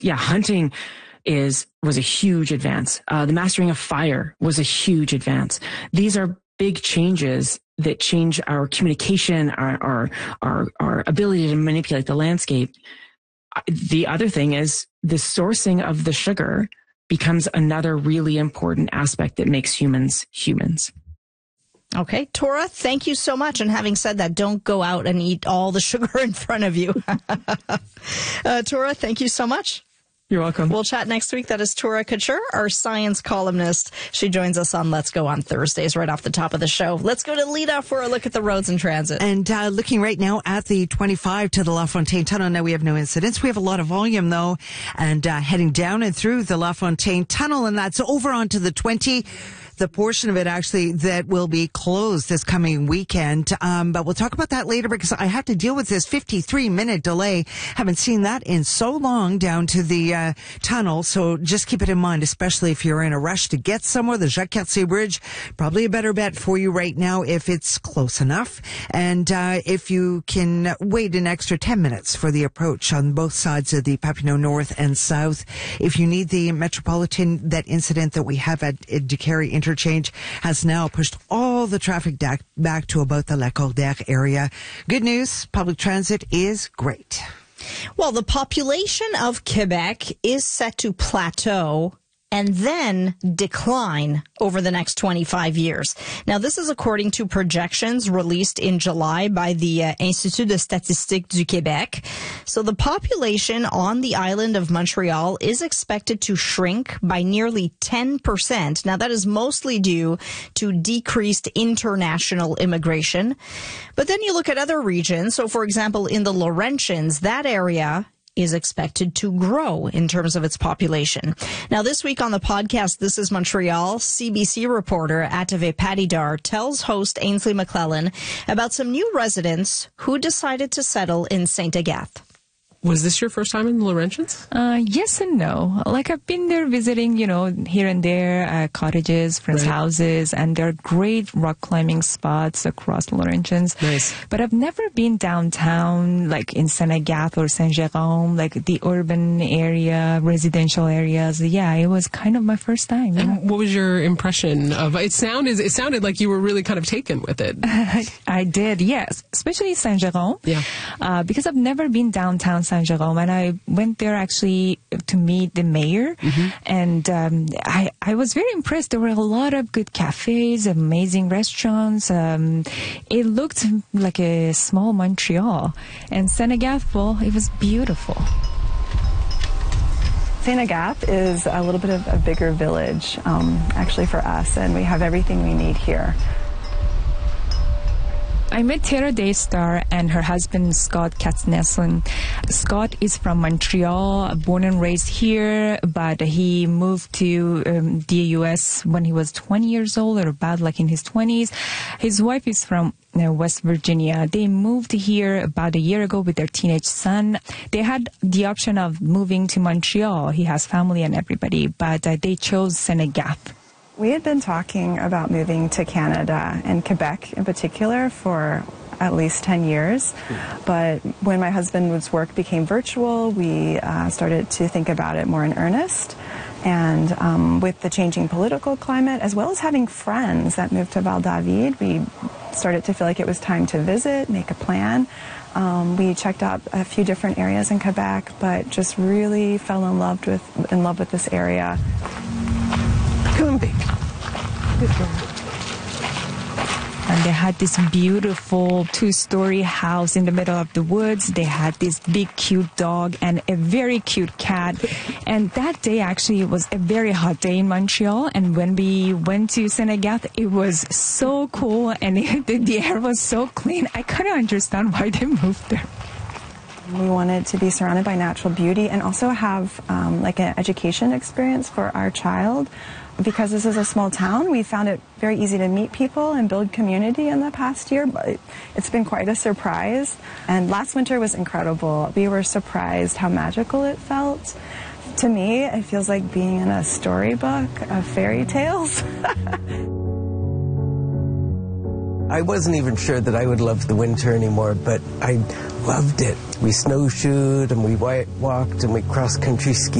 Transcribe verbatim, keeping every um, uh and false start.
yeah, hunting is was a huge advance. Uh, the mastering of fire was a huge advance. These are big changes that change our communication, our our our, our ability to manipulate the landscape. The other thing is the sourcing of the sugar becomes another really important aspect that makes humans humans. Okay, Tora, thank you so much. And having said that, don't go out and eat all the sugar in front of you. uh, Tora, thank you so much. You're welcome. We'll chat next week. That is Tora Couture, our science columnist. She joins us on Let's Go on Thursdays right off the top of the show. Let's go to Lita for a look at the roads and transit. And uh, looking right now at the twenty-five to the La Fontaine Tunnel. Now we have no incidents. We have a lot of volume, though, and uh, heading down and through the La Fontaine Tunnel, and that's over onto the twenty. The portion of it actually that will be closed this coming weekend. Um, but we'll talk about that later because I had to deal with this fifty-three minute delay. Haven't seen that in so long down to the uh, tunnel. So just keep it in mind, especially if you're in a rush to get somewhere. The Jacques-Cartier Bridge, probably a better bet for you right now if it's close enough. And uh, if you can wait an extra ten minutes for the approach on both sides of the Papineau North and South. If you need the Metropolitan, that incident that we have at Ducarry Inter Interchange has now pushed all the traffic back to about the Lacordaire area. Good news, public transit is great. Well, the population of Quebec is set to plateau and then decline over the next twenty-five years. Now, this is according to projections released in July by the uh, Institut de Statistique du Québec. So the population on the island of Montreal is expected to shrink by nearly ten percent. Now, that is mostly due to decreased international immigration. But then you look at other regions. So, for example, in the Laurentians, that area is expected to grow in terms of its population. Now, this week on the podcast, This is Montreal, C B C reporter Atave Patidar tells host Ainsley McClellan about some new residents who decided to settle in Saint Agathe. Was this your first time in the Laurentians? Uh, yes and no. Like, I've been there visiting, you know, here and there, uh, cottages, friends' right. houses, and there are great rock climbing spots across the Laurentians. Nice. But I've never been downtown, like in Saint Agathe or Saint Jérôme, like the urban area, residential areas. Yeah, it was kind of my first time. Yeah. And what was your impression of it? Sounded it sounded like you were really kind of taken with it. I did, yes, especially Saint Jérôme. Yeah. Uh, because I've never been downtown Saint Jérôme, and I went there actually to meet the mayor, mm-hmm. and um, I, I was very impressed. There were a lot of good cafes, amazing restaurants. Um, it looked like a small Montreal, and Saint Agathe, well, it was beautiful. Saint Agathe is a little bit of a bigger village, um, actually, for us, and we have everything we need here. I met Tara Daystar and her husband, Scott Katznelson. Scott is from Montreal, born and raised here, but he moved to um, the U S when he was twenty years old, or about like in his twenties. His wife is from uh, West Virginia. They moved here about a year ago with their teenage son. They had the option of moving to Montreal. He has family and everybody, but uh, they chose Saint Agathe. We had been talking about moving to Canada and Quebec in particular for at least ten years. But when my husband's work became virtual, we uh, started to think about it more in earnest. And um, with the changing political climate, as well as having friends that moved to Val-David, we started to feel like it was time to visit, make a plan. Um, we checked out a few different areas in Quebec, but just really fell in love with, in love with this area. Come on, baby. And they had this beautiful two-story house in the middle of the woods. They had this big, cute dog and a very cute cat. And that day, actually, it was a very hot day in Montreal. And when we went to Saint Agathe, it was so cool, and it, the, the air was so clean. I couldn't understand why they moved there. We wanted to be surrounded by natural beauty and also have um, like an education experience for our child. Because this is a small town, we found it very easy to meet people and build community in the past year, but it's been quite a surprise. And last winter was incredible. We were surprised how magical it felt. To me, it feels like being in a storybook of fairy tales. I wasn't even sure that I would love the winter anymore, but I loved it. We snowshoed and we walked and we cross-country skied.